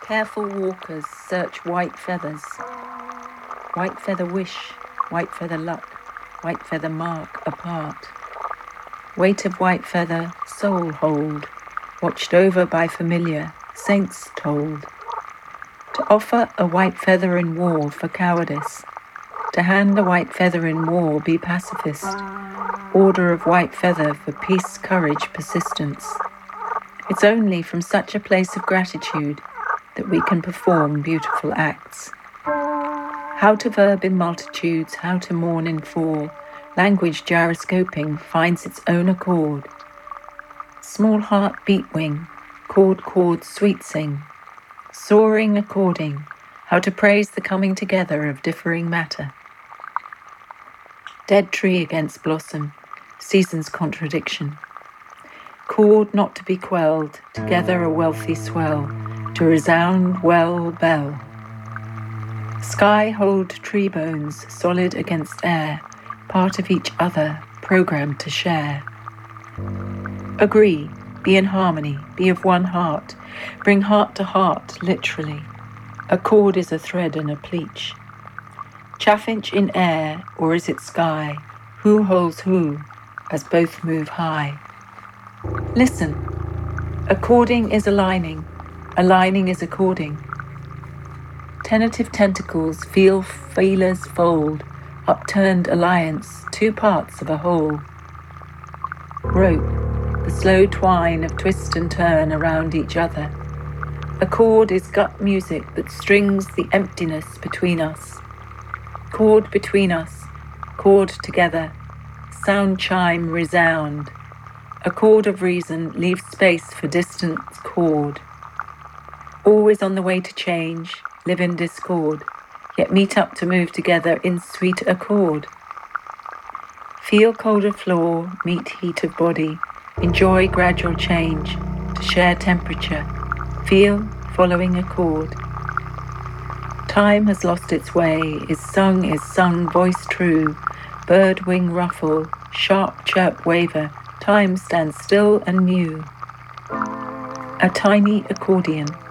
Careful walkers search white feathers. White feather wish, white feather luck, white feather mark apart. Weight of white feather, soul hold, watched over by familiar, saints told. To offer a white feather in war for cowardice, to hand a white feather in war be pacifist, order of white feather for peace, courage, persistence. It's only from such a place of gratitude that we can perform beautiful acts. How to verb in multitudes, how to mourn in four, language gyroscoping finds its own accord. Small heart beat wing, chord sweet sing, soaring according, how to praise the coming together of differing matter. Dead tree against blossom, season's contradiction. Chord not to be quelled, together a wealthy swell, to resound well bell. Sky hold tree bones, solid against air, part of each other, programmed to share. Agree, be in harmony, be of one heart, bring heart to heart, literally. A cord is a thread and a pleach. Chaffinch in air, or is it sky? Who holds who, as both move high? Listen, according is aligning is according. Tentative tentacles feel feelers fold, upturned alliance, two parts of a whole. Rope, the slow twine of twist and turn around each other. A chord is gut music that strings the emptiness between us. Chord between us, chord together, sound chime resound. A chord of reason leaves space for distant chord. Always on the way to change, live in discord, yet meet up to move together in sweet accord. Feel cold of floor, meet heat of body, enjoy gradual change, to share temperature, feel following accord. Time has lost its way, is sung, voice true, bird wing ruffle, sharp chirp waver, time stands still and new. A tiny accordion,